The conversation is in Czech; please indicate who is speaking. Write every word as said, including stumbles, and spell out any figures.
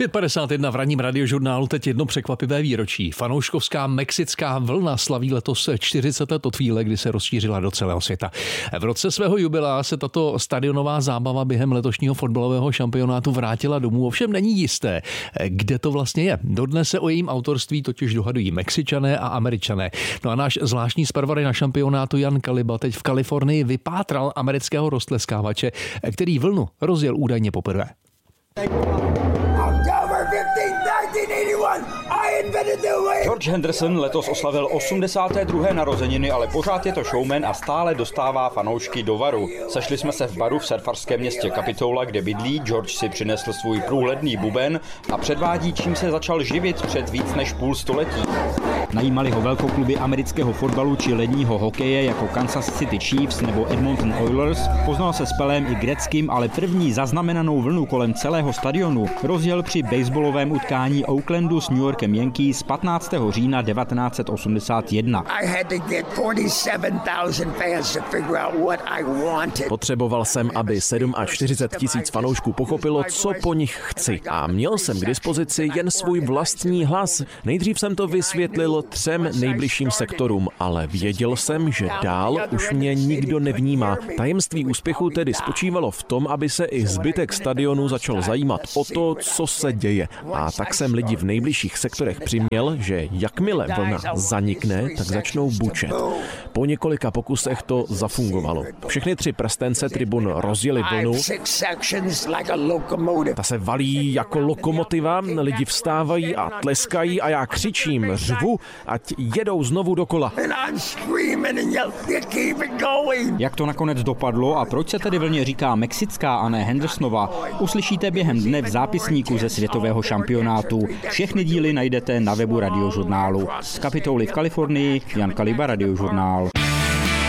Speaker 1: pět padesát jedna v ranním radiožurnálu teď jedno překvapivé výročí. Fanouškovská mexická vlna slaví letos čtyřicet let od chvíle, kdy se rozšířila do celého světa. V roce svého jubilea se tato stadionová zábava během letošního fotbalového šampionátu vrátila domů. Ovšem není jisté, kde to vlastně je. Dodnes se o jejím autorství totiž dohadují Mexičané a Američané. No a náš zvláštní zpravodaj na šampionátu Jan Kaliba teď v Kalifornii vypátral amerického roztleskávače, který vlnu rozjel údajně poprvé.
Speaker 2: George Henderson letos oslavil osmdesáté druhé narozeniny, ale pořád je to showman a stále dostává fanoušky do varu. Sešli jsme se v baru v surfarském městě Capitola, kde bydlí. George si přinesl svůj průhledný buben a předvádí, čím se začal živit před víc než půl století. Najímali ho velkokluby amerického fotbalu či ledního hokeje jako Kansas City Chiefs nebo Edmonton Oilers. Poznal se s Pelem i Gretzkym, ale první zaznamenanou vlnu kolem celého stadionu rozjel při baseballovém utkání Oaklandu s New Yorkem Yankees patnáctého října devatenáct set osmdesát jedna.
Speaker 3: Potřeboval jsem, aby čtyřicet sedm tisíc fanoušků pochopilo, co po nich chci. A měl jsem k dispozici jen svůj vlastní hlas. Nejdřív jsem to vysvětlil třem nejbližším sektorům, ale věděl jsem, že dál už mě nikdo nevnímá. Tajemství úspěchu tedy spočívalo v tom, aby se i zbytek stadionu začal zajímat o to, co se děje. A tak jsem lidi v nejbližších sektorech přiměl, že jakmile vlna zanikne, tak začnou bučet. Po několika pokusech to zafungovalo. Všechny tři prstence tribun rozjeli vlnu. Ta se valí jako lokomotiva, lidi vstávají a tleskají a já křičím, řvu, ať jedou znovu dokola.
Speaker 2: Jak to nakonec dopadlo a proč se tedy vlně říká mexická a ne Hendersonova, uslyšíte během dne v zápisníku ze světového šampionátu. Všechny díly najdete na webu Radiožurnálu. Z Kapitoly v Kalifornii, Jan Kaliba, Radiožurnál.